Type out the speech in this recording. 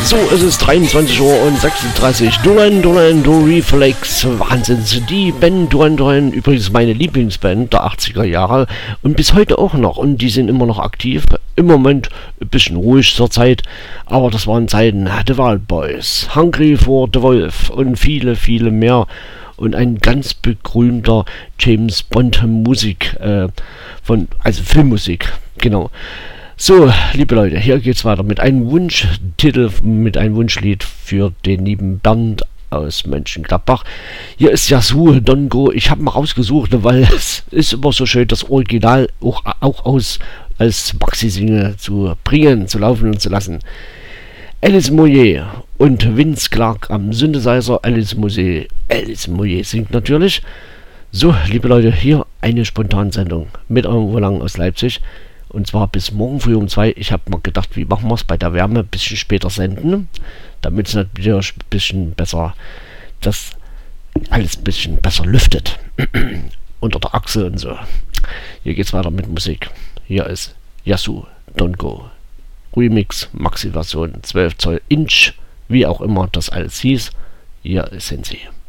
So, es ist 23 Uhr und 36. Duran Duran Do Reflex. Wahnsinns. Die Band Duran Duran, übrigens meine Lieblingsband der 80er Jahre und bis heute auch noch. Und die sind immer noch aktiv. Im Moment ein bisschen ruhig zur Zeit, aber das waren Zeiten. The Wild Boys, Hungry for the Wolf und viele, viele mehr. Und ein ganz berühmter James Bond Musik, also Filmmusik, genau. So, liebe Leute, hier geht's weiter mit einem Wunschtitel, mit einem Wunschlied für den lieben Bernd aus Mönchengladbach. Hier ist Yazoo Don't Go. Ich habe mal rausgesucht, weil es ist immer so schön, das Original auch als Maxi-Single zu bringen, zu laufen und zu lassen. Alice Moyer und Vince Clarke am Synthesizer. Alice Moyer singt natürlich. So, liebe Leute, hier eine Spontansendung mit eurem Wolang aus Leipzig. Und zwar bis morgen früh um 2. Ich habe mal gedacht, wie machen wir es bei der Wärme? Ein bisschen später senden, damit es natürlich ein bisschen besser, das alles ein bisschen besser lüftet. Unter der Achse und so. Hier geht's weiter mit Musik. Hier ist Yazoo Don't Go. Remix, Maxi-Version, 12 Zoll Inch, wie auch immer das alles hieß. Hier sind sie.